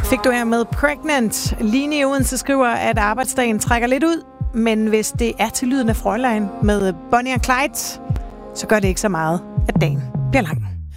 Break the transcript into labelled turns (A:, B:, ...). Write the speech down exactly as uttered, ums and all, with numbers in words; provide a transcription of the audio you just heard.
A: Fik du her med Pregnant. Line i Odense skriver, at arbejdsdagen trækker lidt ud, men hvis det er til lyden af Fräulein med Bonnie og Clyde, så gør det ikke så meget, at dagen bliver lang.